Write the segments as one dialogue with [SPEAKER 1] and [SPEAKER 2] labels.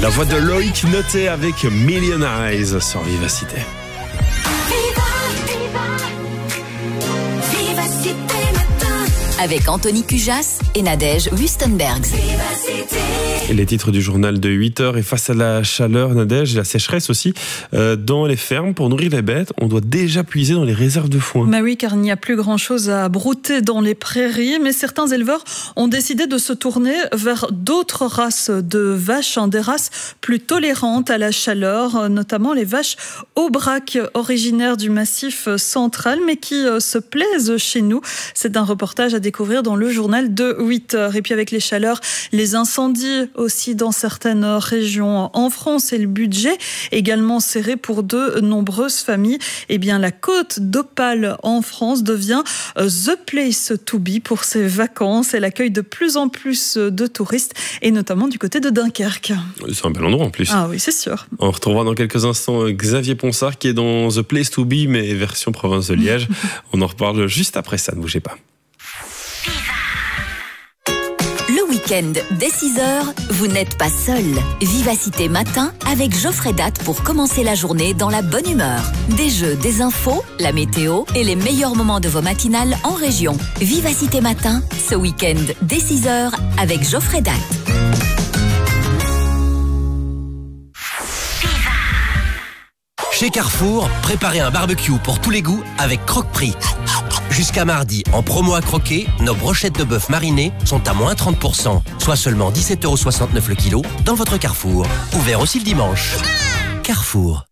[SPEAKER 1] La voix de Loïc Noté avec Million Eyes sur Vivacité.
[SPEAKER 2] Avec Anthony Cujas et Nadège Wustenbergs.
[SPEAKER 1] Et les titres du journal de 8h. Et face à la chaleur, Nadège, et la sécheresse aussi, dans les fermes, pour nourrir les bêtes, on doit déjà puiser dans les réserves de foin.
[SPEAKER 3] Bah oui, car il n'y a plus grand-chose à brouter dans les prairies. Mais certains éleveurs ont décidé de se tourner vers d'autres races de vaches, des races plus tolérantes à la chaleur, notamment les vaches Aubrac, originaires du Massif central, mais qui se plaisent chez nous. C'est un reportage à découvrir dans le journal de 8h. Et puis avec les chaleurs, les incendies aussi dans certaines régions en France et le budget également serré pour de nombreuses familles. Eh bien, la côte d'Opale en France devient the place to be pour ses vacances. Elle accueille de plus en plus de touristes et notamment du côté de Dunkerque.
[SPEAKER 1] C'est un bel endroit en plus.
[SPEAKER 3] Ah oui, c'est sûr.
[SPEAKER 1] On retrouvera dans quelques instants Xavier Ponsard qui est dans the place to be mais version province de Liège. On en reparle juste après ça, ne bougez pas.
[SPEAKER 2] Le week-end, dès 6h, vous n'êtes pas seul. Vivacité matin avec Geoffrey Date pour commencer la journée dans la bonne humeur. Des jeux, des infos, la météo et les meilleurs moments de vos matinales en région. Vivacité matin, ce week-end, dès 6h avec Geoffrey Date.
[SPEAKER 4] Chez Carrefour, préparez un barbecue pour tous les goûts avec Croque-Prix. Jusqu'à mardi, en promo à croquer, nos brochettes de bœuf marinées sont à moins 30%, soit seulement 17,69 € le kilo dans votre Carrefour. Ouvert aussi le dimanche. Carrefour.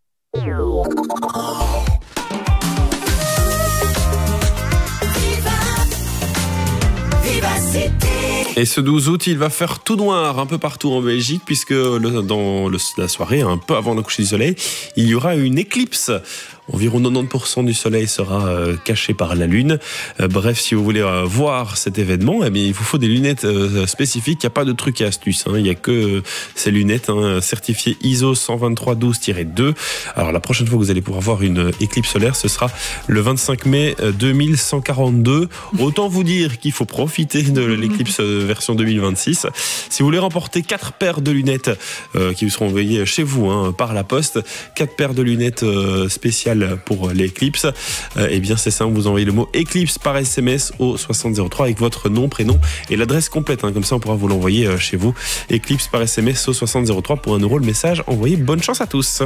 [SPEAKER 1] Et ce 12 août, il va faire tout noir un peu partout en Belgique puisque dans la soirée, un peu avant le coucher du soleil, il y aura une éclipse. Environ 90% du soleil sera caché par la lune. Bref, si vous voulez voir cet événement, eh bien, il vous faut des lunettes spécifiques. Il n'y a pas de truc et astuce. Il n'y a que ces lunettes certifiées ISO 12312-2. Alors, la prochaine fois que vous allez pouvoir voir une éclipse solaire, ce sera le 25 mai 2142. Autant vous dire qu'il faut profiter de l'éclipse version 2026. Si vous voulez remporter 4 paires de lunettes qui vous seront envoyées chez vous par la poste, 4 paires de lunettes spéciales pour l'éclipse, eh bien c'est simple, vous envoyez le mot éclipse par SMS au 6003 avec votre nom, prénom et l'adresse complète, comme ça on pourra vous l'envoyer chez vous. Éclipse par SMS au 6003 pour 1 € le message envoyé. Bonne chance à tous.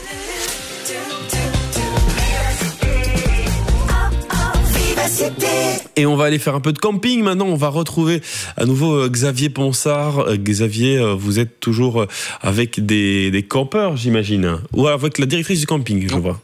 [SPEAKER 1] Et on va aller faire un peu de camping maintenant. On va retrouver à nouveau Xavier Ponsard. Xavier, vous êtes toujours avec des campeurs, j'imagine, ou avec la directrice du camping, je vois.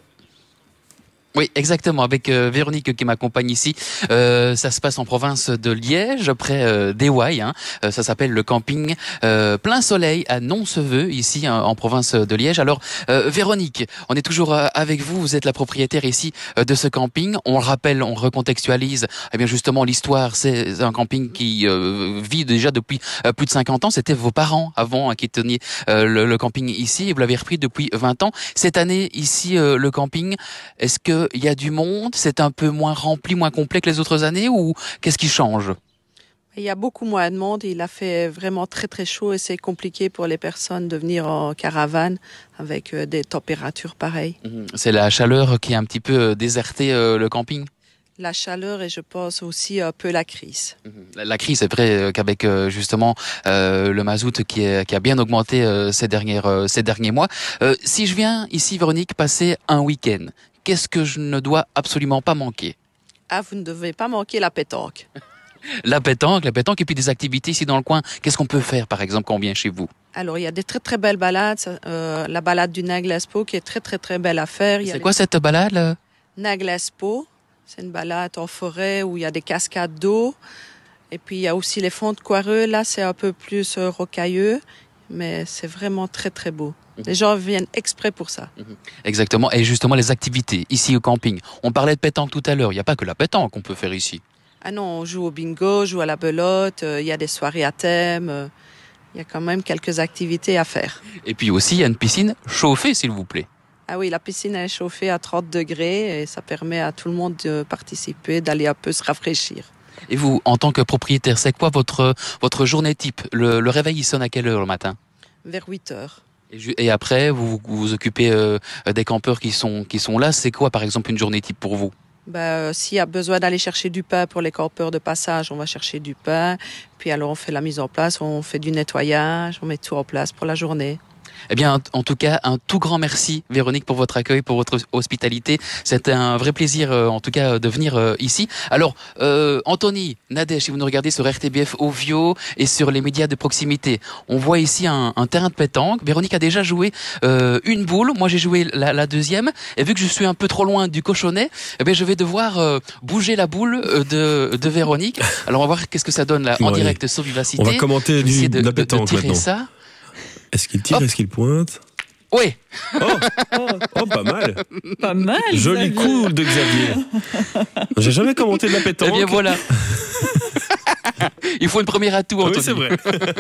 [SPEAKER 5] Oui, exactement, avec Véronique qui m'accompagne ici. Ça se passe en province de Liège, près d'Éouaille. Ça s'appelle le camping Plein Soleil à Nonceveux, ici en province de Liège. Alors, Véronique, on est toujours avec vous. Vous êtes la propriétaire ici de ce camping. On le rappelle, on recontextualise. Eh bien, justement, l'histoire, c'est un camping qui vit déjà depuis plus de 50 ans. C'était vos parents avant qui tenaient le camping ici et vous l'avez repris depuis 20 ans. Cette année, ici, le camping, est-ce que il y a du monde, c'est un peu moins rempli, moins complet que les autres années ou qu'est-ce qui change?
[SPEAKER 6] Il y a beaucoup moins de monde, il a fait vraiment très très chaud et c'est compliqué pour les personnes de venir en caravane avec des températures pareilles.
[SPEAKER 5] C'est la chaleur qui a un petit peu déserté le camping?
[SPEAKER 6] La chaleur et je pense aussi un peu la crise.
[SPEAKER 5] La crise, c'est vrai qu'avec justement le mazout qui a bien augmenté ces derniers mois. Si je viens ici, Véronique, passer un week-end, qu'est-ce que je ne dois absolument pas manquer?
[SPEAKER 6] Ah, vous ne devez pas manquer la pétanque.
[SPEAKER 5] La pétanque et puis des activités ici dans le coin. Qu'est-ce qu'on peut faire, par exemple, quand on vient chez vous?
[SPEAKER 6] Alors, il y a des très très belles balades. La balade du Naglespo qui est très très très belle à faire.
[SPEAKER 5] C'est quoi cette balade là?
[SPEAKER 6] Naglespo, c'est une balade en forêt où il y a des cascades d'eau. Et puis, il y a aussi les fonds de Quareux. Là, c'est un peu plus rocailleux, mais c'est vraiment très très beau. Les gens viennent exprès pour ça.
[SPEAKER 5] Exactement. Et justement, les activités ici au camping. On parlait de pétanque tout à l'heure. Il n'y a pas que la pétanque qu'on peut faire ici.
[SPEAKER 6] Ah non, on joue au bingo, on joue à la belote. Il y a des soirées à thème. Il y a quand même quelques activités à faire.
[SPEAKER 5] Et puis aussi, il y a une piscine chauffée, s'il vous plaît.
[SPEAKER 6] Ah oui, la piscine est chauffée à 30 degrés et ça permet à tout le monde de participer, d'aller un peu se rafraîchir.
[SPEAKER 5] Et vous, en tant que propriétaire, c'est quoi votre journée type? Le réveil, il sonne à quelle heure le matin?
[SPEAKER 6] Vers 8 heures.
[SPEAKER 5] Et après, vous vous occupez des campeurs qui sont là. C'est quoi, par exemple, une journée type pour vous?
[SPEAKER 6] S'il y a besoin d'aller chercher du pain pour les campeurs de passage, on va chercher du pain. Puis alors on fait la mise en place, on fait du nettoyage, on met tout en place pour la journée.
[SPEAKER 5] Eh bien, en tout cas, un tout grand merci, Véronique, pour votre accueil, pour votre hospitalité. C'était un vrai plaisir, en tout cas, de venir ici. Alors, Anthony, Nadège, si vous nous regardez sur RTBF Ovio et sur les médias de proximité, on voit ici un terrain de pétanque. Véronique a déjà joué une boule. Moi, j'ai joué la deuxième. Et vu que je suis un peu trop loin du cochonnet, eh bien, je vais devoir bouger la boule de Véronique. Alors, on va voir qu'est-ce que ça donne là, en direct sur Vivacité.
[SPEAKER 1] On va commenter de la pétanque
[SPEAKER 5] tirer
[SPEAKER 1] maintenant.
[SPEAKER 5] Ça.
[SPEAKER 1] Est-ce qu'il tire? Est-ce qu'il pointe?
[SPEAKER 5] Oui.
[SPEAKER 1] Oh, pas mal.
[SPEAKER 3] Pas mal.
[SPEAKER 1] Joli coup de Xavier. J'ai jamais commenté de la pétanque.
[SPEAKER 5] Eh bien voilà. Il faut une première atout, Anthony.
[SPEAKER 1] Oui, c'est vrai.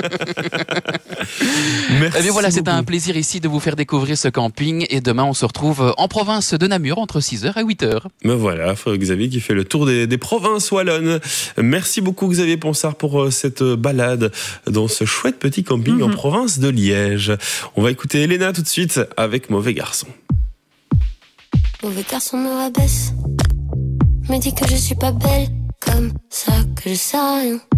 [SPEAKER 1] Merci.
[SPEAKER 5] Eh bien voilà, c'était
[SPEAKER 1] beaucoup.
[SPEAKER 5] un plaisir ici de vous faire découvrir ce camping. Et demain, on se retrouve en province de Namur entre 6h et 8h.
[SPEAKER 1] Mais voilà, Xavier qui fait le tour des provinces wallonnes. Merci beaucoup Xavier Ponsard pour cette balade dans ce chouette petit camping en province de Liège. On va écouter Elena tout de suite avec Mauvais Garçon.
[SPEAKER 7] Mauvais garçon me rabaisse, me dit que je suis pas belle, comme ça que je sais rien.